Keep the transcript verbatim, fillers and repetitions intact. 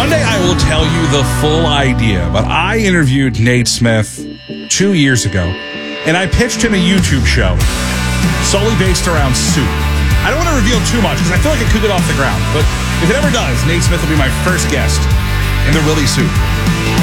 One day I will tell you the full idea, but I interviewed Nate Smith two years ago, and I pitched him a YouTube show solely based around soup. I don't want to reveal too much because I feel like it could get off the ground, but if it ever does, Nate Smith will be my first guest in the Really Soup.